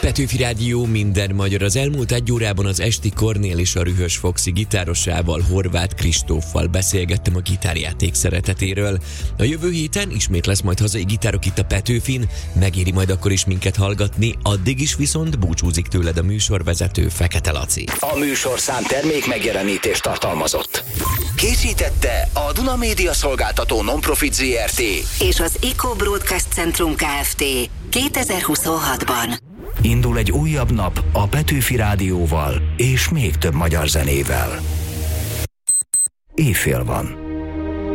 Petőfi Rádió, minden magyar. Az elmúlt egy órában az Esti Kornél és a Rühös Foxy gitárosával, Horváth Kristóffal beszélgettem a gitárjáték szeretetéről. A jövő héten ismét lesz majd hazai gitárok itt a Petőfin, megéri majd akkor is minket hallgatni, addig is viszont búcsúzik tőled a műsorvezető, Fekete Laci. A műsorszám termék megjelenítést tartalmazott. Készítette a Duna Média Szolgáltató Nonprofit Zrt. és az Eco Broadcast Centrum Kft. 2026-ban. Indul egy újabb nap a Petőfi Rádióval és még több magyar zenével. Éjfél van.